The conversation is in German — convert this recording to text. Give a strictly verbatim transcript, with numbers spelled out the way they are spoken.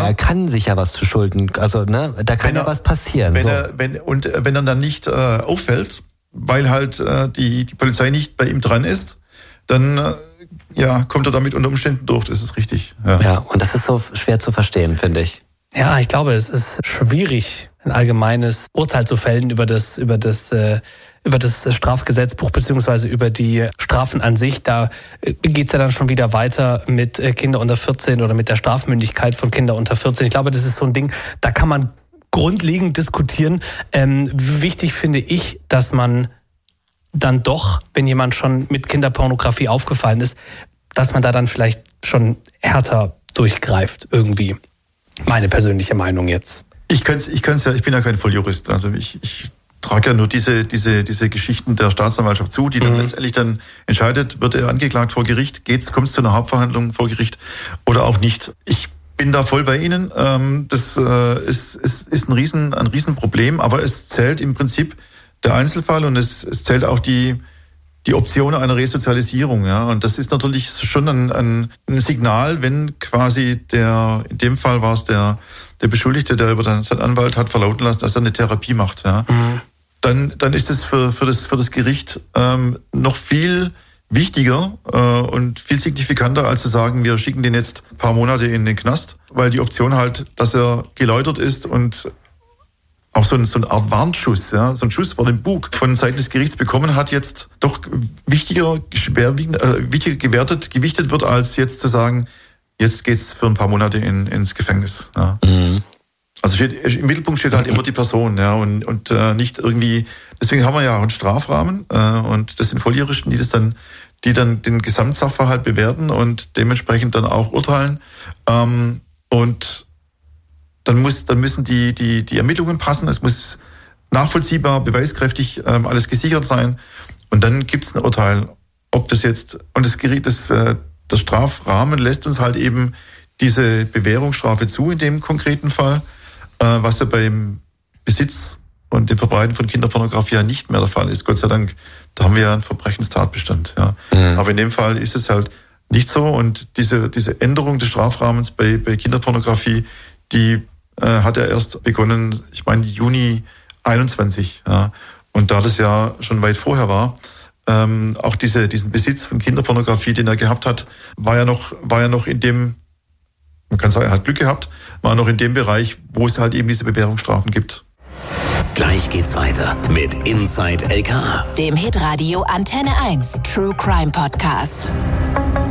er kann sich ja was zu Schulden, also ne, da kann ja was passieren. Wenn so. er, wenn, und wenn er dann nicht äh, auffällt, weil halt äh, die, die Polizei nicht bei ihm dran ist, dann äh, ja, kommt er damit unter Umständen durch, das ist richtig. Ja, ja, und das ist so schwer zu verstehen, finde ich. Ja, ich glaube, es ist schwierig, ein allgemeines Urteil zu fällen über das, über das, äh, über das Strafgesetzbuch beziehungsweise über die Strafen an sich. Da geht's ja dann schon wieder weiter mit Kinder unter vierzehn oder mit der Strafmündigkeit von Kinder unter vierzehn. Ich glaube, das ist so ein Ding, da kann man grundlegend diskutieren. Ähm, wichtig finde ich, dass man dann doch, wenn jemand schon mit Kinderpornografie aufgefallen ist, dass man da dann vielleicht schon härter durchgreift irgendwie. Meine persönliche Meinung jetzt. Ich kann's, ich kann's ja, ich bin ja kein Volljurist. Also ich, ich trage ja nur diese, diese, diese Geschichten der Staatsanwaltschaft zu, die dann mhm. letztendlich dann entscheidet, wird er angeklagt vor Gericht, geht's, kommt's zu einer Hauptverhandlung vor Gericht oder auch nicht. Ich bin da voll bei Ihnen. Das ist, ist, ist ein Riesen, ein Riesenproblem, aber es zählt im Prinzip der Einzelfall und es, es zählt auch die, die Option einer Resozialisierung, ja. Und das ist natürlich schon ein, ein, ein Signal, wenn quasi der, in dem Fall war es der, der Beschuldigte, der über seinen Anwalt hat verlauten lassen, dass er eine Therapie macht, ja. Mhm. Dann, dann ist es für, für das, für das Gericht, ähm, noch viel wichtiger, äh, und viel signifikanter, als zu sagen, wir schicken den jetzt ein paar Monate in den Knast, weil die Option halt, dass er geläutert ist und auch so, ein, so eine Art Warnschuss, ja, so ein Schuss vor den Bug von Seiten des Gerichts bekommen hat, jetzt doch wichtiger, schwerwiegend, äh, wichtiger gewertet, gewichtet wird, als jetzt zu sagen, jetzt geht's für ein paar Monate in, ins Gefängnis. Ja. Mhm. Also steht, im Mittelpunkt steht halt immer die Person, ja, und, und äh, nicht irgendwie. Deswegen haben wir ja auch einen Strafrahmen, äh, und das sind Volljuristen, die das dann, die dann den Gesamtsachverhalt bewerten und dementsprechend dann auch urteilen. Ähm, und Dann muss, dann müssen die, die, die Ermittlungen passen. Es muss nachvollziehbar, beweiskräftig ähm, alles gesichert sein. Und dann gibt's ein Urteil, ob das jetzt, und das Gericht, das, äh, der Strafrahmen lässt uns halt eben diese Bewährungsstrafe zu in dem konkreten Fall, äh, was ja beim Besitz und dem Verbreiten von Kinderpornografie ja nicht mehr der Fall ist. Gott sei Dank, da haben wir ja einen Verbrechenstatbestand. Ja. Mhm. Aber in dem Fall ist es halt nicht so. Und diese, diese Änderung des Strafrahmens bei, bei Kinderpornografie, die äh, hat er erst begonnen, ich meine Juni einundzwanzig. Ja. Und da das ja schon weit vorher war, ähm, auch diese, diesen Besitz von Kinderpornografie, den er gehabt hat, war ja noch, war ja noch in dem, man kann sagen, er hat Glück gehabt, war noch in dem Bereich, wo es halt eben diese Bewährungsstrafen gibt. Gleich geht's weiter mit Inside L K A, dem Hitradio Antenne eins True Crime Podcast.